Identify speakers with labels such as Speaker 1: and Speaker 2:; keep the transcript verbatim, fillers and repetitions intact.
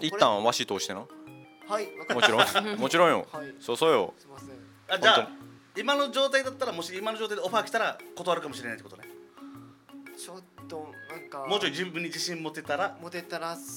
Speaker 1: 一旦わし通してな。
Speaker 2: はいわかり
Speaker 1: も
Speaker 2: ま
Speaker 1: ちろんもちろんよ、
Speaker 2: はい
Speaker 1: そうそうよ。
Speaker 2: すいません
Speaker 3: あじゃあ今の状態だったらもし今の状態でオファー来たら断るかもしれないってことね。
Speaker 2: ちょっとなんか
Speaker 3: もうちょい自分に自信持てたら
Speaker 2: モテたら